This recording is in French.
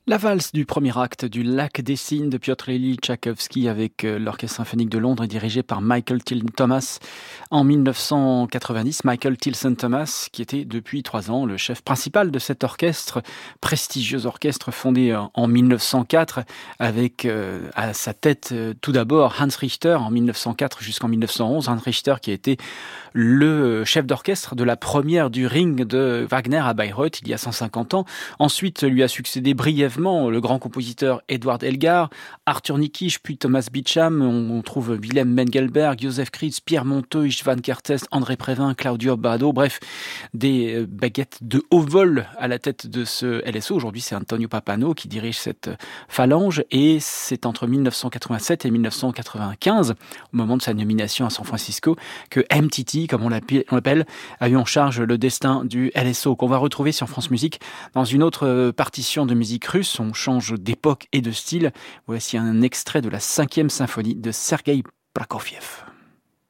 La valse du premier acte du Lac des Cygnes de Piotr Ilyich Tchaïkovski avec l'Orchestre symphonique de Londres et dirigé par Michael Tilson Thomas en 1990. Michael Tilson Thomas qui était depuis 3 ans le chef principal de cet orchestre, prestigieux orchestre fondé en 1904 avec à sa tête tout d'abord Hans Richter en 1904 jusqu'en 1911. Hans Richter qui a été le chef d'orchestre de la première du Ring de Wagner à Bayreuth il y a 150 ans. Ensuite lui a succédé brièvement le grand compositeur Edward Elgar, Arthur Nikisch, puis Thomas Beecham. On trouve Wilhelm Mengelberg, Joseph Kritz, Pierre Monteux, Istvan Kertész, André Prévin, Claudio Abbado. Bref, des baguettes de haut vol à la tête de ce LSO. Aujourd'hui, c'est Antonio Pappano qui dirige cette phalange et c'est entre 1987 et 1995, au moment de sa nomination à San Francisco, que MTT, comme on l'appelle, a eu en charge le destin du LSO, qu'on va retrouver sur France Musique dans une autre partition de musique russe. On change d'époque et de style. Voici un extrait de la 5e symphonie de Sergueï Prokofiev.